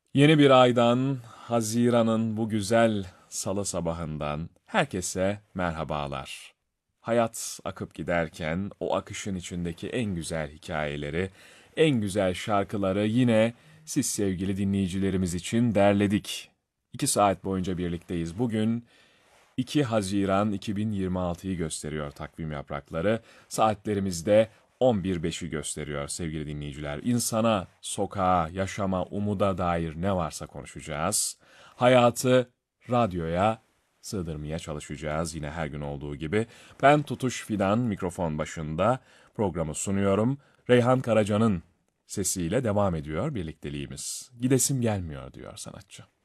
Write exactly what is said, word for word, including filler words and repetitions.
Yeni bir aydan, Haziran'ın bu güzel salı sabahından herkese merhabalar. Hayat akıp giderken o akışın içindeki en güzel hikayeleri, en güzel şarkıları yine siz sevgili dinleyicilerimiz için derledik. İki saat boyunca birlikteyiz. Bugün iki Haziran iki bin yirmi altıyı gösteriyor takvim yaprakları. Saatlerimizde on bir beşi gösteriyor sevgili dinleyiciler. İnsana, sokağa, yaşama, umuda dair ne varsa konuşacağız. Hayatı radyoya sığdırmaya çalışacağız yine her gün olduğu gibi. Ben Tutuş Fidan mikrofon başında programı sunuyorum. Reyhan Karaca'nın sesiyle devam ediyor birlikteliğimiz. Gidesim gelmiyor diyor sanatçı.